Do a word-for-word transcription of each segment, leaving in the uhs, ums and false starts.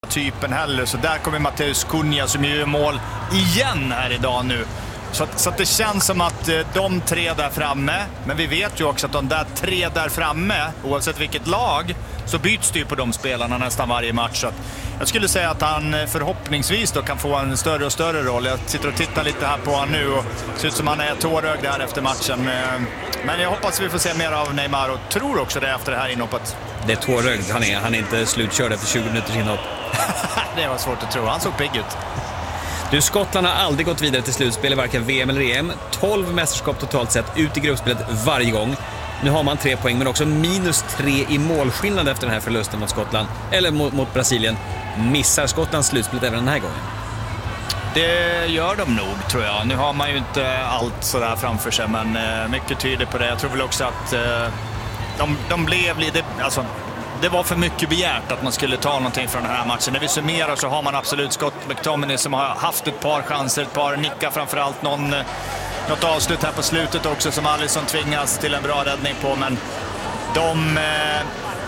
typen heller. Så där kommer Matteus Cunha som gör mål igen här idag nu. Så, så att det känns som att de tre där framme, men vi vet ju också att de där tre där framme, oavsett vilket lag, så byts det ju på de spelarna nästan varje match. Så att jag skulle säga att han förhoppningsvis då kan få en större och större roll. Jag sitter och tittar lite här på han nu och ser ut som han är tårögd här efter matchen. Men jag hoppas vi får se mer av Neymar och tror också det efter det här inhoppet. Det är tårögd han är. Han är inte slutkörd efter tjugo minuters inhopp. Det var svårt att tro. Han såg pigg ut. Du, Skottland har aldrig gått vidare till slutspel i varken V M eller E M. tolv mästerskap totalt sett ut i gruppspelet varje gång. Nu har man tre poäng men också minus tre i målskillnad efter den här förlusten mot Skottland. Eller mot, mot Brasilien. Missar Skottland slutspelet även den här gången? Det gör de nog, tror jag. Nu har man ju inte allt sådär framför sig, men eh, mycket tyder på det. Jag tror väl också att eh, de, de blev lite... Alltså, det var för mycket begärt att man skulle ta någonting från den här matchen. När vi summerar så har man absolut Scott McTominay som har haft ett par chanser, ett par nickar framförallt. Någon, något avslut här på slutet också som Alisson tvingas till en bra räddning på. Men de... Eh,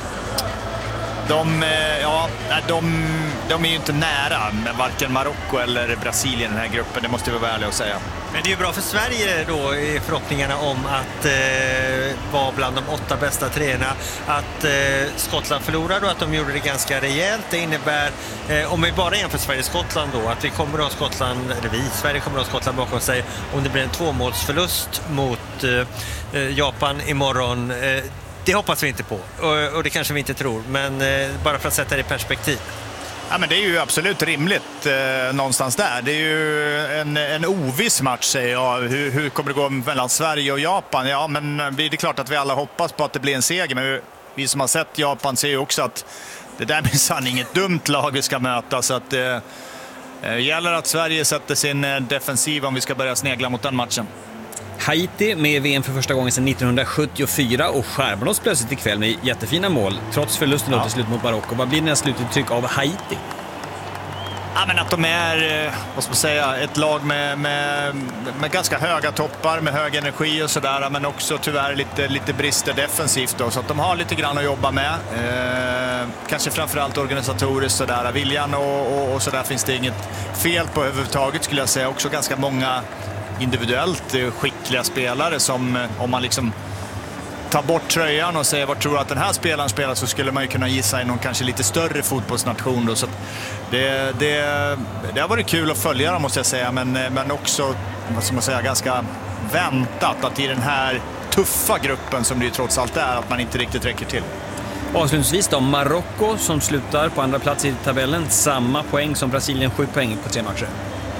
De, ja, de, de är ju inte nära med varken Marocko eller Brasilien i den här gruppen, det måste vi vara ärliga att säga. Men det är ju bra för Sverige då i förhoppningarna om att eh, vara bland de åtta bästa treorna. Att eh, Skottland förlorar då, att de gjorde det ganska rejält. Det innebär, eh, om vi bara jämför Sverige och Skottland då, att vi kommer att ha Skottland, eller vi, Sverige kommer att ha Skottland bakom sig om det blir en tvåmålsförlust mot eh, Japan imorgon. Eh, Det hoppas vi inte på, och, och det kanske vi inte tror, men eh, bara för att sätta det i perspektiv. Ja, men det är ju absolut rimligt eh, någonstans där. Det är ju en, en oviss match, säger jag. Hur, hur kommer det gå mellan Sverige och Japan? Ja, men det är klart att vi alla hoppas på att det blir en seger, men vi som har sett Japan ser ju också att det där är sann inget dumt lag vi ska möta, så att det eh, gäller att Sverige sätter sin defensiv om vi ska börja snegla mot den matchen. Haiti med V M för första gången sedan nittonhundrasjuttiofyra och skärmar oss plötsligt ikväll med jättefina mål trots förlusten ja. Till slut mot Marocko. Vad blir det slutintryck av Haiti? Ja, men att de är, vad ska man säga, ett lag med, med, med ganska höga toppar, med hög energi och sådär, men också tyvärr lite, lite brister defensivt då, så att de har lite grann att jobba med. Eh, kanske framförallt organisatoriskt sådär. Viljan och, och, och sådär finns det inget fel på överhuvudtaget, skulle jag säga. Också ganska många individuellt skickliga spelare som, om man liksom tar bort tröjan och säger vad tror du att den här spelaren spelar, så skulle man ju kunna gissa i någon kanske lite större fotbollsnation då. Så det, det, det har varit kul att följa dem, måste jag säga, men, men också, vad ska man säga, ganska väntat att i den här tuffa gruppen som det ju trots allt är, att man inte riktigt räcker till. Avslutningsvis då, Marocko som slutar på andra plats i tabellen, samma poäng som Brasilien, sju poäng på tre matcher.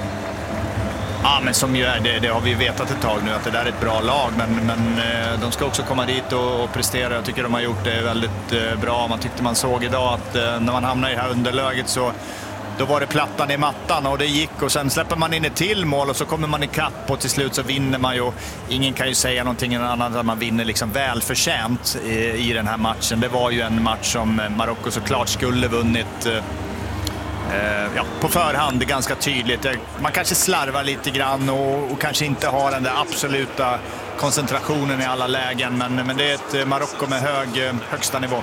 Ja, men som ju är, det, det har vi vetat ett tag nu, att det där är ett bra lag, men, men eh, de ska också komma dit och, och prestera. Jag tycker de har gjort det väldigt eh, bra. Man tyckte man såg idag att eh, när man hamnar i det här underläget så då var det plattan i mattan och det gick, och sen släpper man in ett till mål och så kommer man i kapp och till slut så vinner man ju. Ingen kan ju säga någonting annat än man vinner liksom välförtjänt i, i den här matchen. Det var ju en match som Marocko såklart skulle vunnit eh, Ja, på förhand, det är ganska tydligt. Man kanske slarvar lite grann och, och kanske inte har den där absoluta koncentrationen i alla lägen, men, men det är ett Marocko med hög, högsta nivå.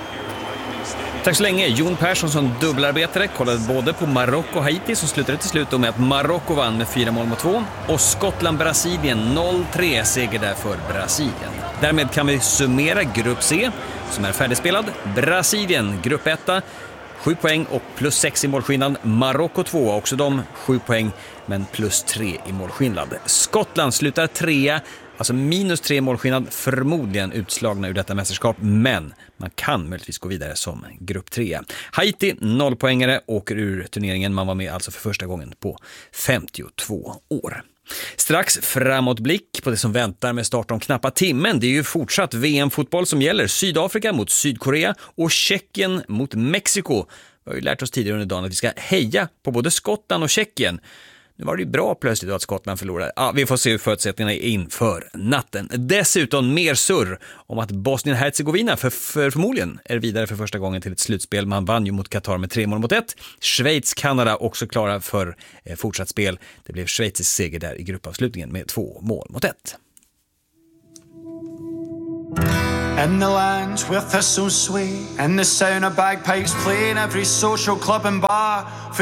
Tack så länge. Jon Persson som dubbelarbetare kollade både på Marocko och Haiti, som slutade till slut med att Marocko vann med fyra mål mot två, och Skottland-Brasilien noll tre seger där för Brasilien. Därmed kan vi summera grupp C som är färdigspelad. Brasilien, grupp ett, sju poäng och plus sex i målskillnad. Marocko två, också de sju poäng men plus tre i målskillnad. Skottland slutar trea, alltså minus tre målskillnad, förmodligen utslagna ur detta mästerskap, men man kan möjligtvis gå vidare som grupp tre. Haiti, nollpoängare, åker ur turneringen. Man var med alltså för första gången på femtiotvå år. Strax framåtblick på det som väntar med start om knappa timmen. Det är ju fortsatt V M-fotboll som gäller. Sydafrika mot Sydkorea och Tjeckien mot Mexiko. Vi har ju lärt oss tidigare under dagen att vi ska heja på både Skottland och Tjeckien. Nu var det ju bra plötsligt att Skottland förlorade. Ja, vi får se hur förutsättningarna är inför natten. Dessutom mer surr om att Bosnien-Herzegovina för, för förmodligen är vidare för första gången till ett slutspel. Man vann ju mot Qatar med tre mål mot ett. Schweiz, Kanada också klara för eh, fortsatt spel. Det blev Schweiz seger där i gruppavslutningen med två mål mot ett. In the lands where thistles sway, and the sound of bagpipes play in every social club and bar.